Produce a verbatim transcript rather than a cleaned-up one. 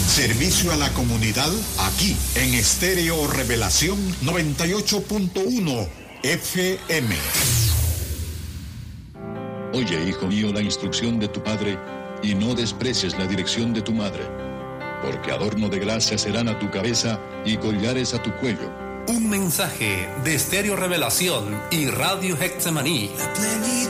Servicio a la comunidad aquí en Estéreo Revelación noventa y ocho punto uno F M. Oye, hijo mío, la instrucción de tu padre y no desprecies la dirección de tu madre, porque adorno de gracia serán a tu cabeza y collares a tu cuello. Un mensaje de Estéreo Revelación y Radio Getsemaní.